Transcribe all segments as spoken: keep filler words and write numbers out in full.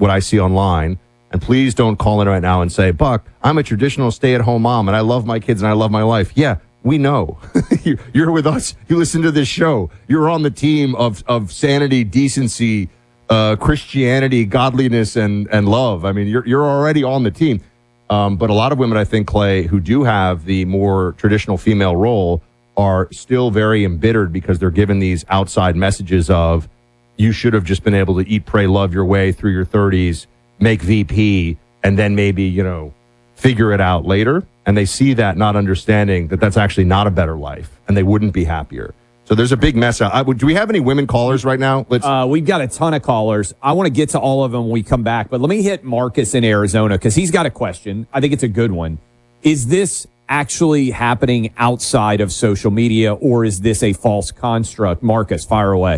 what I see online. And please don't call in right now and say, Buck, I'm a traditional stay-at-home mom, and I love my kids and I love my life. Yeah, we know. You're with us. You listen to this show. You're on the team of, of sanity, decency, uh, Christianity, godliness, and, and love. I mean, you're you're already on the team. Um, but a lot of women, I think, Clay, who do have the more traditional female role are still very embittered because they're given these outside messages of you should have just been able to eat, pray, love your way through your thirties, make V P, and then maybe, you know, figure it out later. And they see that, not understanding that that's actually not a better life, and they wouldn't be happier. So there's a big mess out. I, do we have any women callers right now? Let's. Uh, we've got a ton of callers. I want to get to all of them when we come back, but let me hit Marcus in Arizona because he's got a question. I think it's a good one. Is this actually happening outside of social media, or is this a false construct? Marcus, fire away.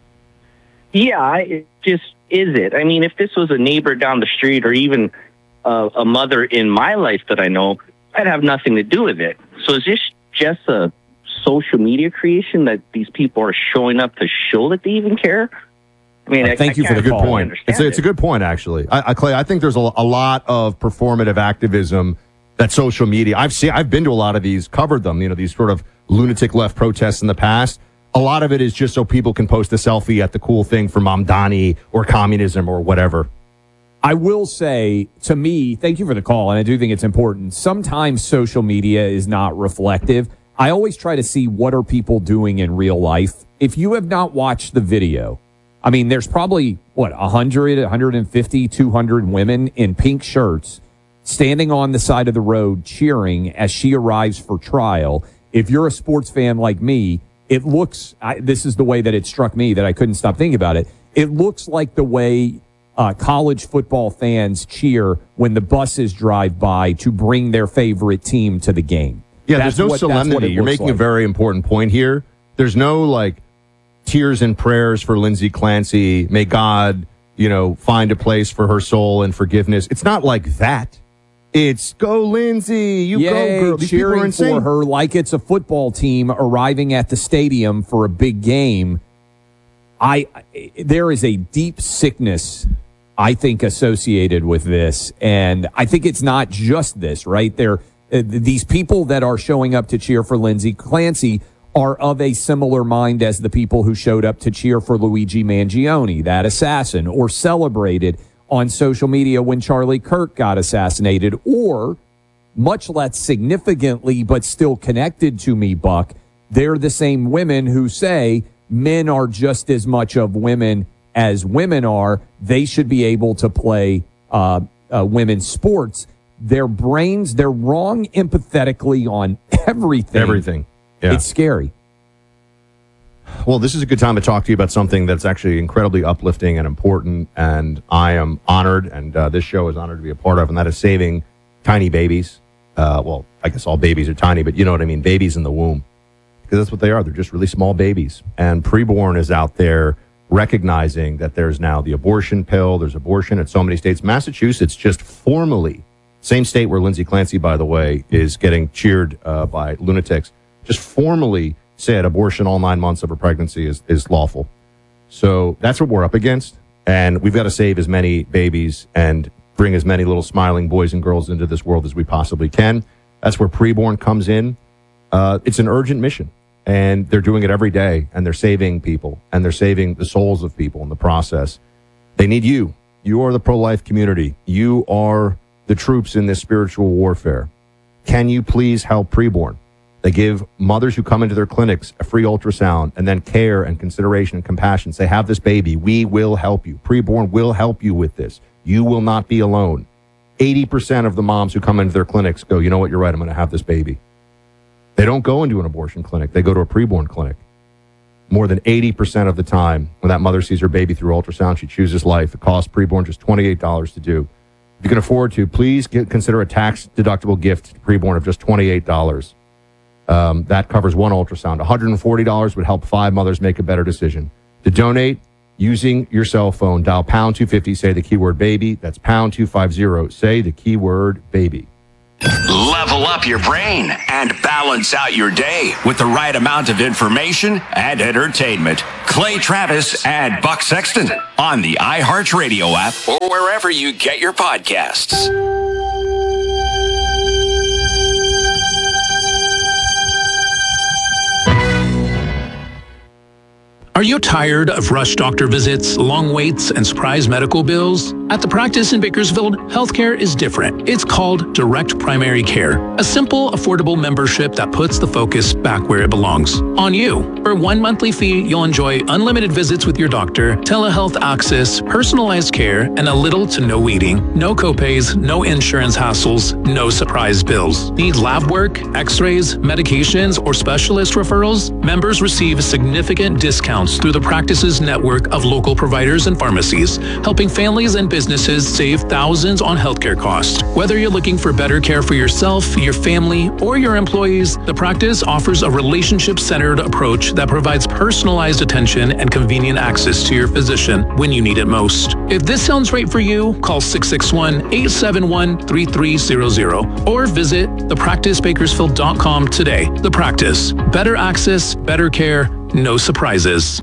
Yeah, it just is it. I mean, if this was a neighbor down the street or even uh, a mother in my life that I know, I'd have nothing to do with it. So is this just a social media creation that these people are showing up to show that they even care? I mean, uh, I, thank I you for the good point. It's a, it's a good point, actually. I, I, Clay, I think there's a, a lot of performative activism that social media. I've seen. I've been to a lot of these, covered them. You know, these sort of lunatic left protests in the past. A lot of it is just so people can post a selfie at the cool thing for Mamdani or communism or whatever. I will say, to me, thank you for the call, and I do think it's important. Sometimes social media is not reflective. I always try to see what are people doing in real life. If you have not watched the video, I mean, there's probably, what, one hundred, one hundred fifty, two hundred women in pink shirts standing on the side of the road cheering as she arrives for trial. If you're a sports fan like me, it looks, I, this is the way that it struck me that I couldn't stop thinking about it. It looks like the way uh, college football fans cheer when the buses drive by to bring their favorite team to the game. Yeah, that's there's no what, solemnity. You're making like. a very important point here. There's no, like, tears and prayers for Lindsey Clancy. May God, you know, find a place for her soul and forgiveness. It's not like that. It's go Lindsey, you Yay, go girl. These cheering people are insane. for her like it's a football team arriving at the stadium for a big game. I there is a deep sickness, I think, associated with this, and I think it's not just this, right? There, uh, these people that are showing up to cheer for Lindsey Clancy are of a similar mind as the people who showed up to cheer for Luigi Mangione, that assassin, or celebrated on social media when Charlie Kirk got assassinated, or much less significantly, but still connected to me, Buck, they're the same women who say men are just as much of women as women are. They should be able to play uh, uh, women's sports. Their brains, they're wrong empathetically on everything. Everything. Yeah. It's scary. Well, this is a good time to talk to you about something that's actually incredibly uplifting and important, and I am honored, and uh, this show is honored to be a part of, and that is saving tiny babies. Uh, well, I guess all babies are tiny, but you know what I mean, babies in the womb, because that's what they are. They're just really small babies, and Preborn is out there recognizing that there's now the abortion pill, there's abortion in so many states. Massachusetts just formally, same state where Lindsey Clancy, by the way, is getting cheered uh, by lunatics, just formally said abortion all nine months of a pregnancy is, is lawful. So that's what we're up against. And we've got to save as many babies and bring as many little smiling boys and girls into this world as we possibly can. That's where Preborn comes in. Uh, it's an urgent mission. And they're doing it every day. And they're saving people. And they're saving the souls of people in the process. They need you. You are the pro-life community. You are the troops in this spiritual warfare. Can you please help Preborn? They give mothers who come into their clinics a free ultrasound and then care and consideration and compassion. Say, have this baby. We will help you. Preborn will help you with this. You will not be alone. eighty percent of the moms who come into their clinics go, you know what, you're right, I'm going to have this baby. They don't go into an abortion clinic. They go to a preborn clinic. More than eighty percent of the time, when that mother sees her baby through ultrasound, she chooses life. It costs Preborn just twenty-eight dollars to do. If you can afford to, please get, consider a tax-deductible gift to Preborn of just twenty-eight dollars. Um, that covers one ultrasound. one hundred forty dollars would help five mothers make a better decision. To donate, using your cell phone, dial pound two fifty, say the keyword baby. That's pound two fifty, say the keyword baby. Level up your brain and balance out your day with the right amount of information and entertainment. Clay Travis and Buck Sexton on the iHeartRadio app or wherever you get your podcasts. Are you tired of rush doctor visits, long waits, and surprise medical bills? At the practice in Bakersfield, healthcare is different. It's called Direct Primary Care, a simple, affordable membership that puts the focus back where it belongs, on you. For one monthly fee, you'll enjoy unlimited visits with your doctor, telehealth access, personalized care, and a little to no waiting. No copays, no insurance hassles, no surprise bills. Need lab work, x-rays, medications, or specialist referrals? Members receive significant discounts through the practice's network of local providers and pharmacies, helping families and businesses save thousands on healthcare costs. Whether you're looking for better care for yourself, your family, or your employees, the practice offers a relationship-centered approach that provides personalized attention and convenient access to your physician when you need it most. If this sounds right for you, call six six one, eight seven one, three three zero zero or visit the practice bakersfield dot com today. The Practice. Better access, better care, no surprises.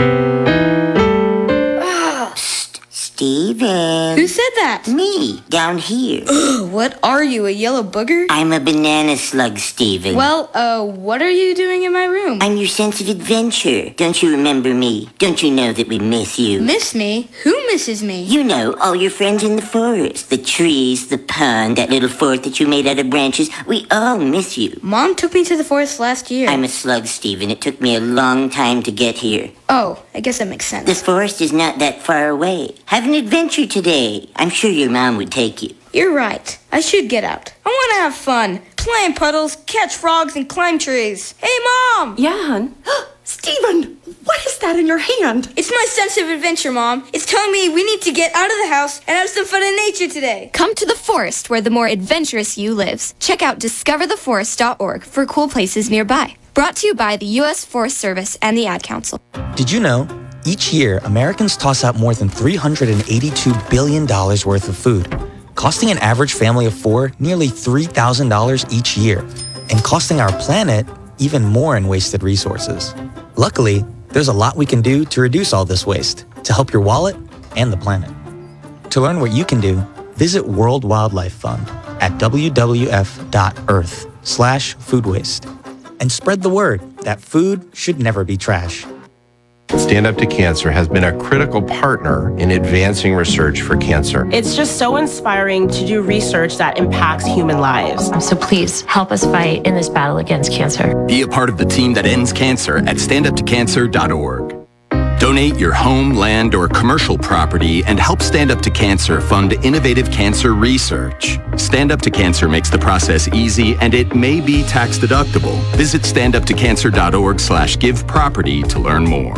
Steven. Who said that? Me, down here. Ugh, what are you, a yellow booger? I'm a banana slug, Steven. Well, uh, what are you doing in my room? I'm your sense of adventure. Don't you remember me? Don't you know that we miss you? Miss me? Who misses me? You know, all your friends in the forest. The trees, the pond, that little fort that you made out of branches. We all miss you. Mom took me to the forest last year. I'm a slug, Steven. It took me a long time to get here. Oh, I guess that makes sense. The forest is not that far away. Have an adventure today. I'm sure your mom would take you. You're right. I should get out. I want to have fun. Play in puddles, catch frogs, and climb trees. Hey, Mom! Yeah, hon? Steven, what is that in your hand? It's my sense of adventure, Mom. It's telling me we need to get out of the house and have some fun in nature today. Come to the forest where the more adventurous you lives. Check out discover the forest dot org for cool places nearby. Brought to you by the U S Forest Service and the Ad Council. Did you know? Each year, Americans toss out more than three hundred eighty-two billion dollars worth of food, costing an average family of four nearly three thousand dollars each year, and costing our planet even more in wasted resources. Luckily, there's a lot we can do to reduce all this waste, to help your wallet and the planet. To learn what you can do, visit World Wildlife Fund at w w f dot earth slash food waste. And spread the word that food should never be trash. Stand Up to Cancer has been a critical partner in advancing research for cancer. It's just so inspiring to do research that impacts human lives. So please help us fight in this battle against cancer. Be a part of the team that ends cancer at stand up to cancer dot org. Donate your home, land, or commercial property and help Stand Up to Cancer fund innovative cancer research. Stand Up to Cancer makes the process easy and it may be tax deductible. Visit stand up to cancer dot org slash give property to learn more.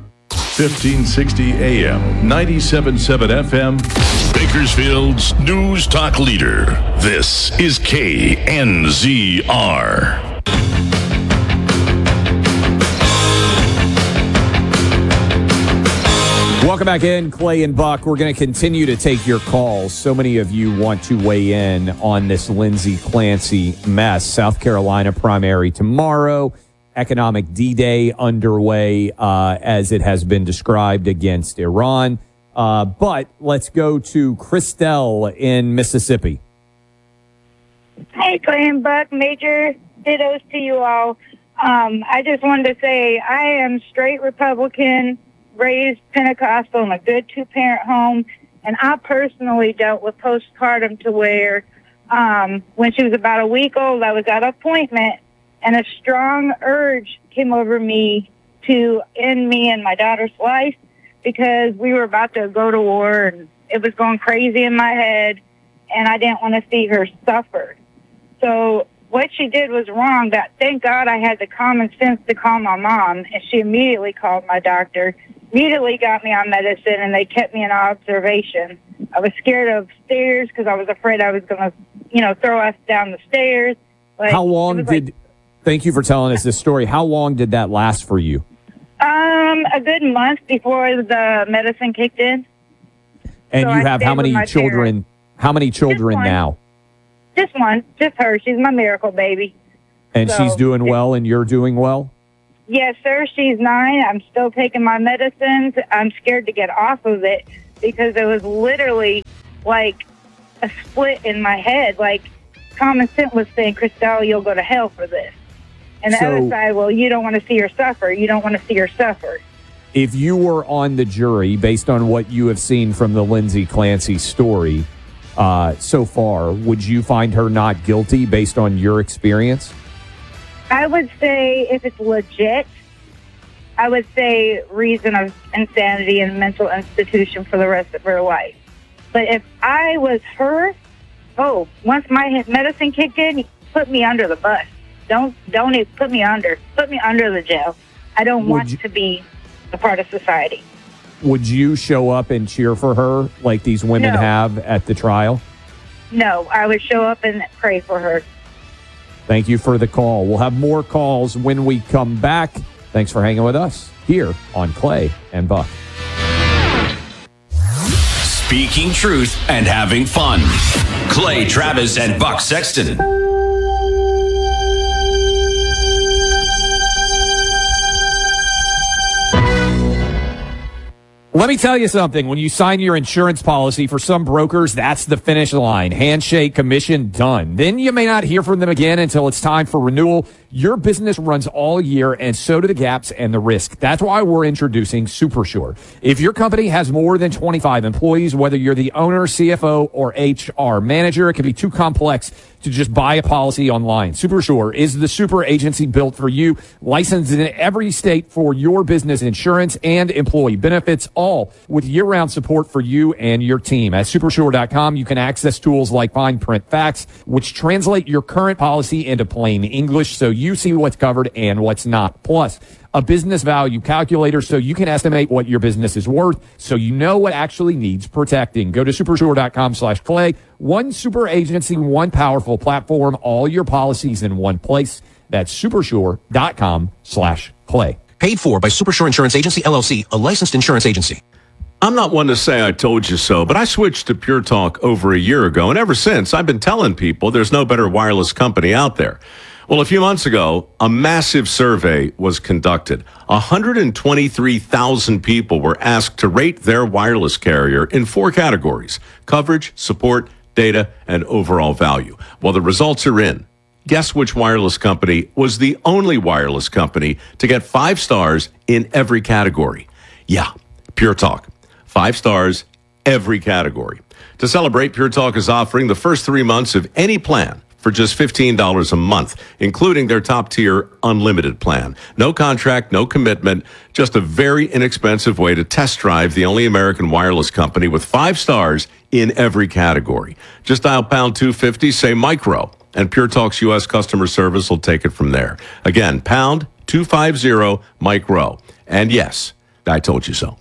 fifteen sixty A M, ninety-seven point seven F M, Bakersfield's News Talk Leader. This is K N Z R. Welcome back in, Clay and Buck. We're going to continue to take your calls. So many of you want to weigh in on this Lindsey Clancy mess. South Carolina primary tomorrow. Economic D-Day underway uh, as it has been described against Iran. Uh, but let's go to Christelle in Mississippi. Hey, Clay and Buck. Major dittos to you all. Um, I just wanted to say I am straight Republican, raised Pentecostal in a good two-parent home, and I personally dealt with postpartum to where um, when she was about a week old, I was at an appointment, and a strong urge came over me to end me and my daughter's life because we were about to go to war, and it was going crazy in my head, and I didn't want to see her suffer. So what she did was wrong. That thank God I had the common sense to call my mom, and she immediately called my doctor, immediately got me on medicine, and they kept me in observation. I was scared of stairs because I was afraid I was going to, you know, throw us down the stairs. But How long did, like, thank you for telling us this story. How long did that last for you? Um, a good month before the medicine kicked in. And so you I have how many children, parents. how many children Just now? Just one. Just her. She's my miracle baby. And So- she's doing well, and you're doing well? Yes, sir. She's nine. I'm still taking my medicines. I'm scared to get off of it because it was literally like a split in my head. Like common sense was saying, Christelle, you'll go to hell for this. And the So- other side, well, you don't want to see her suffer. You don't want to see her suffer. If you were on the jury, based on what you have seen from the Lindsay Clancy story uh, so far, would you find her not guilty based on your experience? I would say if it's legit, I would say reason of insanity and mental institution for the rest of her life. But if I was her, oh, once my medicine kicked in, put me under the bus. Don't don't even put me under. Put me under the jail. I don't Would want you- to be a part of society. Would you show up and cheer for her like these women No. have at the trial? No, I would show up and pray for her. Thank you for the call. We'll have more calls when we come back. Thanks for hanging with us here on Clay and Buck. Speaking truth and having fun. Clay Travis and Buck Sexton. Let me tell you something. When you sign your insurance policy, for some brokers, that's the finish line. Handshake, commission, done. Then you may not hear from them again until it's time for renewal. Your business runs all year, and so do the gaps and the risk. That's why we're introducing SuperSure. If your company has more than twenty-five employees, whether you're the owner, C F O, or H R manager, it can be too complex to just buy a policy online. SuperSure is the super agency built for you, licensed in every state for your business insurance and employee benefits, all with year-round support for you and your team. At supersure dot com, you can access tools like Fine Print Facts, which translate your current policy into plain English so you see what's covered and what's not. Plus, a business value calculator so you can estimate what your business is worth so you know what actually needs protecting. Go to supersure dot com slash clay. One super agency, one powerful platform, all your policies in one place. That's supersure dot com slash clay. Paid for by Supersure Insurance Agency, L L C, a licensed insurance agency. I'm not one to say I told you so, but I switched to Pure Talk over a year ago, and ever since, I've been telling people there's no better wireless company out there. Well, a few months ago, a massive survey was conducted. one hundred twenty-three thousand people were asked to rate their wireless carrier in four categories: coverage, support, data, and overall value. Well, the results are in. Guess which wireless company was the only wireless company to get five stars in every category? Yeah, Pure Talk. Five stars, every category. To celebrate, Pure Talk is offering the first three months of any plan for just fifteen dollars a month, including their top-tier unlimited plan. No contract, no commitment, just a very inexpensive way to test drive the only American wireless company with five stars in every category. Just dial pound two fifty, say micro, and Pure Talk's U S customer service will take it from there. Again, pound two fifty, micro. And yes, I told you so.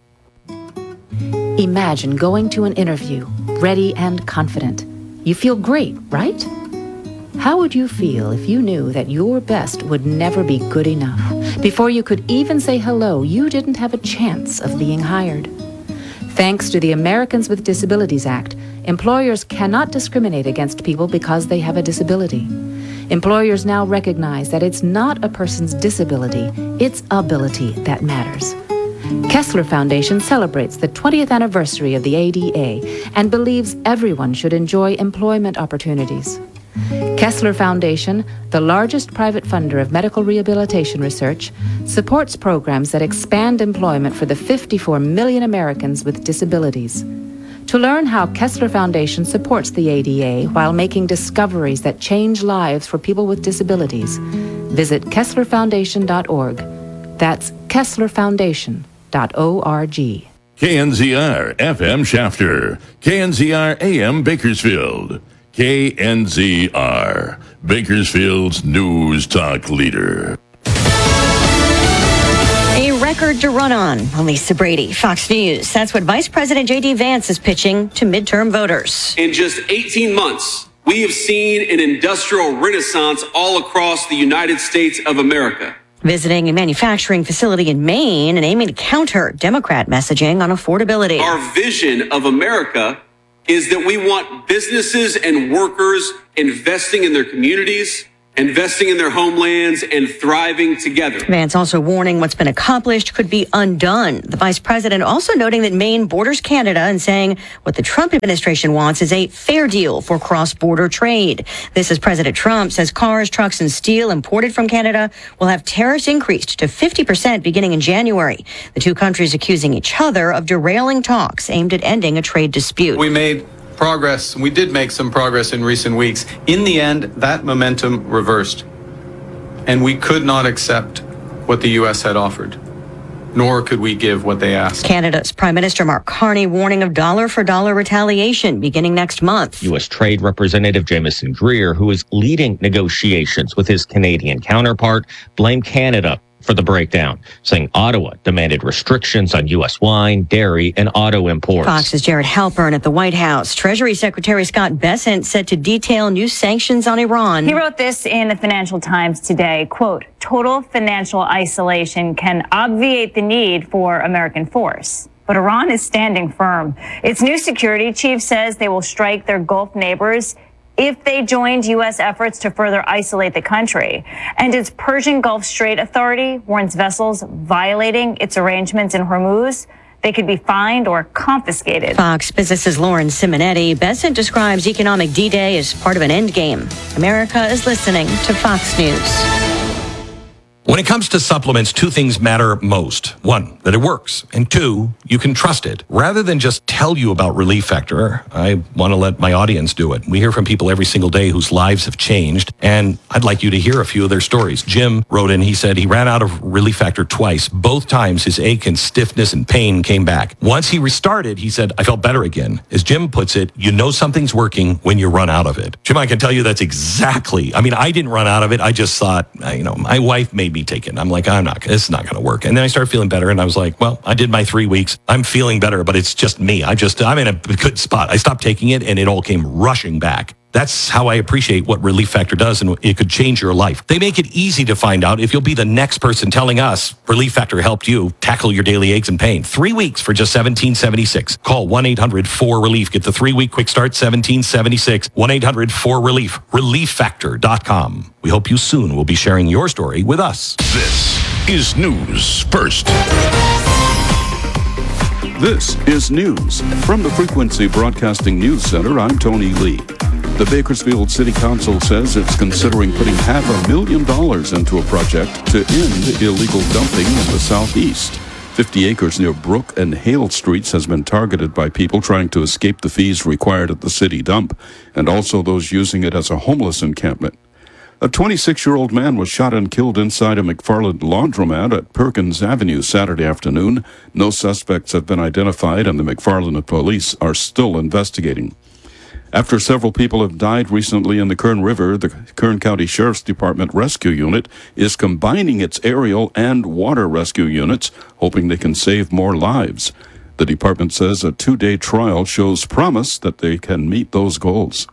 Imagine going to an interview, ready and confident. You feel great, right? How would you feel if you knew that your best would never be good enough? Before you could even say hello, you didn't have a chance of being hired. Thanks to the Americans with Disabilities Act, employers cannot discriminate against people because they have a disability. Employers now recognize that it's not a person's disability, it's ability that matters. Kessler Foundation celebrates the twentieth anniversary of the A D A and believes everyone should enjoy employment opportunities. Kessler Foundation, the largest private funder of medical rehabilitation research, supports programs that expand employment for the fifty-four million Americans with disabilities. To learn how Kessler Foundation supports the A D A while making discoveries that change lives for people with disabilities, visit kessler foundation dot org. That's kessler foundation dot org. K N Z R F M Shafter, K N Z R A M Bakersfield, K N Z R, Bakersfield's news talk leader. A record to run on. Lisa Brady, Fox News. That's what Vice President J D Vance is pitching to midterm voters. In just eighteen months, we have seen an industrial renaissance all across the United States of America. Visiting a manufacturing facility in Maine and aiming to counter Democrat messaging on affordability. Our vision of America is that we want businesses and workers investing in their communities, investing in their homelands, and thriving together. Vance also warning what's been accomplished could be undone. The vice president also noting that Maine borders Canada and saying what the Trump administration wants is a fair deal for cross-border trade. This as President Trump says cars, trucks, and steel imported from Canada will have tariffs increased to fifty percent beginning in January. The two countries accusing each other of derailing talks aimed at ending a trade dispute. We made progress. We did make some progress in recent weeks. In the end, that momentum reversed, and we could not accept what the U S had offered, nor could we give what they asked. Canada's Prime Minister Mark Carney warning of dollar-for-dollar retaliation beginning next month. U S. Trade Representative Jamieson Greer, who is leading negotiations with his Canadian counterpart, blamed Canada for the breakdown, saying Ottawa demanded restrictions on U S wine, dairy, and auto imports. Fox's Jared Halpern at the White House. Treasury Secretary Scott Bessent set to detail new sanctions on Iran. He wrote this in the Financial Times today, quote, total financial isolation can obviate the need for American force. But Iran is standing firm. Its new security chief says they will strike their Gulf neighbors if they joined U S efforts to further isolate the country. And its Persian Gulf Strait Authority warns vessels violating its arrangements in Hormuz, they could be fined or confiscated. Fox Business's Lauren Simonetti. Bessent describes economic D-Day as part of an endgame. America is listening to Fox News. When it comes to supplements, two things matter most. One, that it works. And two, you can trust it. Rather than just tell you about Relief Factor, I want to let my audience do it. We hear from people every single day whose lives have changed, and I'd like you to hear a few of their stories. Jim wrote in, he said he ran out of Relief Factor twice. Both times his ache and stiffness and pain came back. Once he restarted, he said, I felt better again. As Jim puts it, you know something's working when you run out of it. Jim, I can tell you that's exactly, I mean, I didn't run out of it. I just thought, you know, my wife made me take it. I'm like, I'm not, this is not going to work. And then I started feeling better, and I was like, well, I did my three weeks. I'm feeling better, but it's just me. I just, I'm in a good spot. I stopped taking it, and it all came rushing back. That's how I appreciate what Relief Factor does, and it could change your life. They make it easy to find out if you'll be the next person telling us Relief Factor helped you tackle your daily aches and pain. Three weeks for just seventeen seventy-six. Call one eight hundred four relief. Get the three-week quick start, seventeen seventy-six. one eight hundred four relief. relief factor dot com. We hope you soon will be sharing your story with us. This is News First. This is news. From the Frequency Broadcasting News Center, I'm Tony Lee. The Bakersfield City Council says it's considering putting half a million dollars into a project to end illegal dumping in the southeast. fifty acres near Brook and Hale Streets has been targeted by people trying to escape the fees required at the city dump, and also those using it as a homeless encampment. A twenty-six-year-old man was shot and killed inside a McFarland laundromat at Perkins Avenue Saturday afternoon. No suspects have been identified, and the McFarland police are still investigating. After several people have died recently in the Kern River, the Kern County Sheriff's Department Rescue Unit is combining its aerial and water rescue units, hoping they can save more lives. The department says a two-day trial shows promise that they can meet those goals.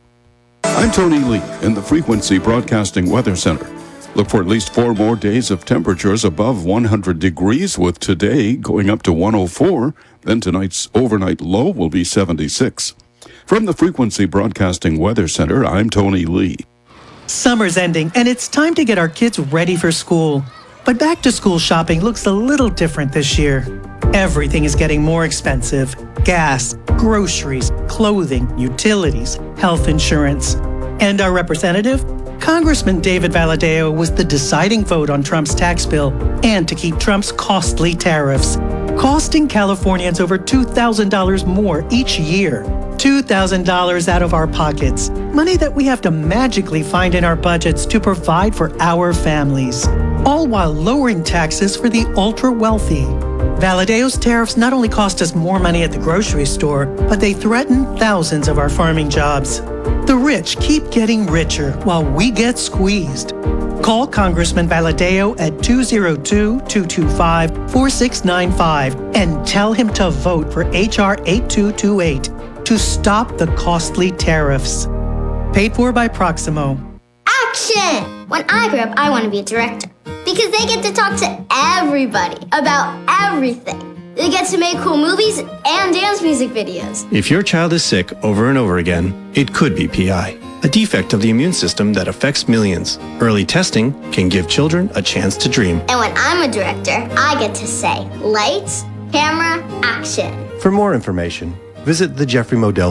I'm Tony Lee in the Frequency Broadcasting Weather Center. Look for at least four more days of temperatures above one hundred degrees, with today going up to one oh four. Then tonight's overnight low will be seventy-six. From the Frequency Broadcasting Weather Center, I'm Tony Lee. Summer's ending, and it's time to get our kids ready for school. But back-to-school shopping looks a little different this year. Everything is getting more expensive. Gas, groceries, clothing, utilities, health insurance. And our representative, Congressman David Valadao, was the deciding vote on Trump's tax bill and to keep Trump's costly tariffs, costing Californians over two thousand dollars more each year. two thousand dollars out of our pockets, money that we have to magically find in our budgets to provide for our families, all while lowering taxes for the ultra-wealthy. Valadao's tariffs not only cost us more money at the grocery store, but they threaten thousands of our farming jobs. The rich keep getting richer while we get squeezed. Call Congressman Valadao at two oh two, two two five, four six nine five and tell him to vote for H R eight two two eight to stop the costly tariffs. Paid for by Proximo. Action! When I grow up, I want to be a director because they get to talk to everybody about everything. They get to make cool movies and dance music videos. If your child is sick over and over again, it could be P I, a defect of the immune system that affects millions. Early testing can give children a chance to dream. And when I'm a director, I get to say, lights, camera, action. For more information, visit the Jeffrey Modell